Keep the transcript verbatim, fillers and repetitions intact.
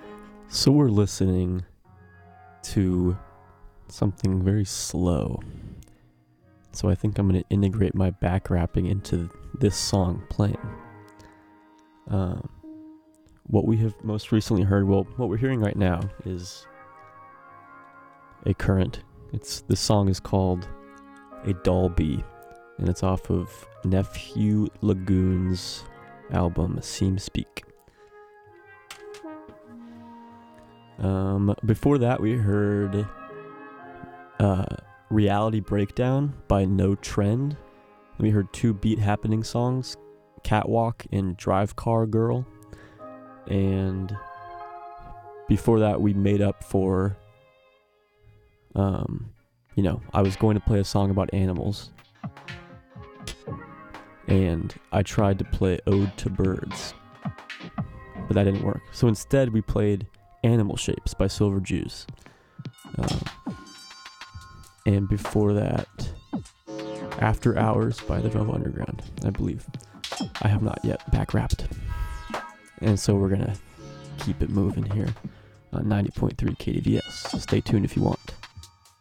So we're listening to something very slow. So I think I'm going to integrate my back rapping into this song playing. Um, what we have most recently heard, well, what we're hearing right now is a current. It's this song is called A Dull Bee, and it's off of Nephew Lagoon's album Seam Speak. Um, before that, we heard uh, Reality Breakdown by No Trend. We heard two Beat Happening songs, Catwalk and Drive Car Girl. And before that, we made up for, um, you know, I was going to play a song about animals. And I tried to play Ode to Birds, but that didn't work. So instead, we played Animal Shapes by Silver Jews. Um, and before that, After Hours by the Velvet Underground, I believe. I have not yet back rapped. And so we're going to keep it moving here on ninety point three K D V S. Stay tuned if you want.